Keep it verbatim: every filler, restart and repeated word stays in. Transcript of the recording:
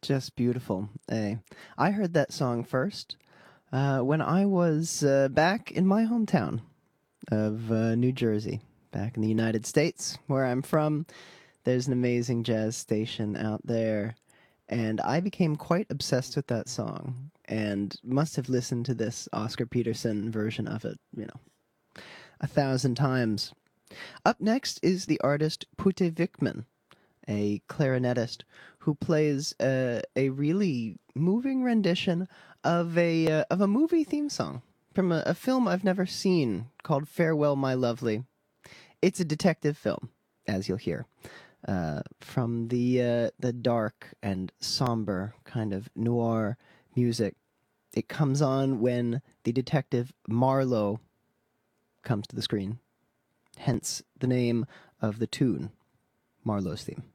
Just beautiful. Eh, I heard that song first uh, when I was uh, back in my hometown of uh, New Jersey, back in the United States, where I'm from. There's an amazing jazz station out there, and I became quite obsessed with that song and must have listened to this Oscar Peterson version of it, you know, a thousand times. Up next is the artist Pute Vikman, a clarinetist who plays a, a really moving rendition of a uh, of a movie theme song from a, a film I've never seen called Farewell My Lovely. It's a detective film, as you'll hear, uh, from the uh, the dark and somber kind of noir music. It comes on when the detective Marlowe comes to the screen, hence the name of the tune, Marlowe's Theme.